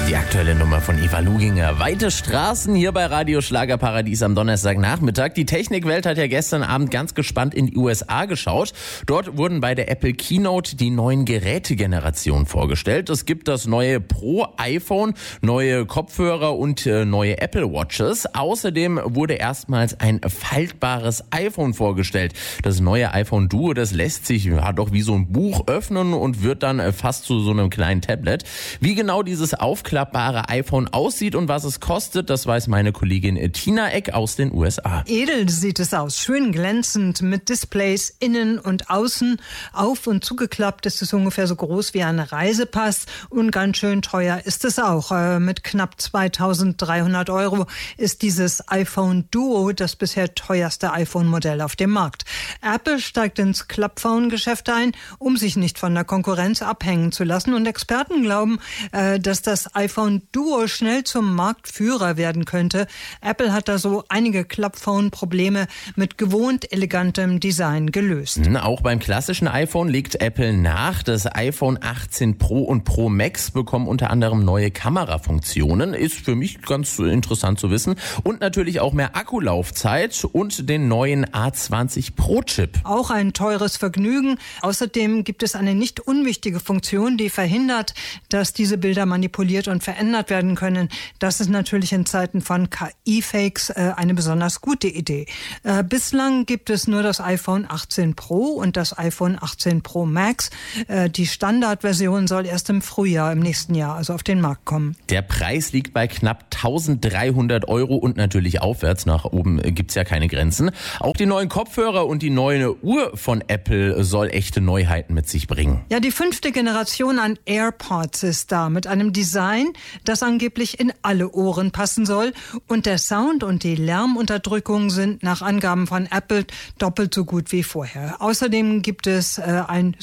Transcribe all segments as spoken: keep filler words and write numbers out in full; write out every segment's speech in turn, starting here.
Die aktuelle Nummer von Eva Luginger. Weite Straßen hier bei Radio Schlagerparadies am Donnerstagnachmittag. Die Technikwelt hat ja gestern Abend ganz gespannt in die U S A geschaut. Dort wurden bei der Apple Keynote die neuen Gerätegenerationen vorgestellt. Es gibt das neue Pro-iPhone, neue Kopfhörer und äh, neue Apple Watches. Außerdem wurde erstmals ein faltbares iPhone vorgestellt. Das neue iPhone Duo, das lässt sich ja doch wie so ein Buch öffnen und wird dann äh, fast zu so einem kleinen Tablet. Wie genau dieses Aufklappbare iPhone aussieht und was es kostet, das weiß meine Kollegin Tina Eck aus den U S A. Edel sieht es aus, schön glänzend mit Displays innen und außen. Auf- und zugeklappt ist es ungefähr so groß wie ein Reisepass und ganz schön teuer ist es auch. Äh, mit knapp zweitausenddreihundert Euro ist dieses iPhone Duo das bisher teuerste iPhone-Modell auf dem Markt. Apple steigt ins Klappphone-Geschäft ein, um sich nicht von der Konkurrenz abhängen zu lassen, und Experten glauben, äh, dass das iPhone Duo schnell zum Marktführer werden könnte. Apple hat da so einige Klappphone-Probleme mit gewohnt elegantem Design gelöst. Auch beim klassischen iPhone legt Apple nach. Das iPhone achtzehn Pro und Pro Max bekommen unter anderem neue Kamerafunktionen. Ist für mich ganz interessant zu wissen. Und natürlich auch mehr Akkulaufzeit und den neuen A zwanzig Pro Chip. Auch ein teures Vergnügen. Außerdem gibt es eine nicht unwichtige Funktion, die verhindert, dass diese Bilder manipuliert und verändert werden können. Das ist natürlich in Zeiten von K I-Fakes äh, eine besonders gute Idee. Äh, bislang gibt es nur das iPhone achtzehn Pro und das iPhone achtzehn Pro Max. Äh, die Standardversion soll erst im Frühjahr im nächsten Jahr also auf den Markt kommen. Der Preis liegt bei knapp dreizehnhundert Euro und natürlich aufwärts. Nach oben gibt's ja keine Grenzen. Auch die neuen Kopfhörer und die neue Uhr von Apple soll echte Neuheiten mit sich bringen. Ja, die fünfte Generation an AirPods ist da mit einem Design, das angeblich in alle Ohren passen soll. Und der Sound und die Lärmunterdrückung sind nach Angaben von Apple doppelt so gut wie vorher. Außerdem gibt es äh, ein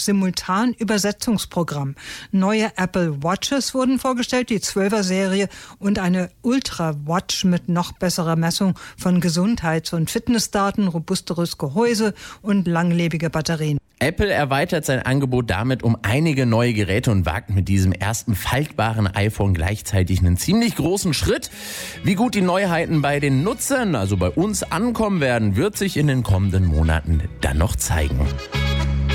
Simultan-Übersetzungsprogramm. Neue Apple Watches wurden vorgestellt, die zwölfer Serie und eine Ultra Watch mit noch besserer Messung von Gesundheits- und Fitnessdaten, robusteres Gehäuse und langlebige Batterien. Apple erweitert sein Angebot damit um einige neue Geräte und wagt mit diesem ersten faltbaren iPhone gleichzeitig einen ziemlich großen Schritt. Wie gut die Neuheiten bei den Nutzern, also bei uns, ankommen werden, wird sich in den kommenden Monaten dann noch zeigen.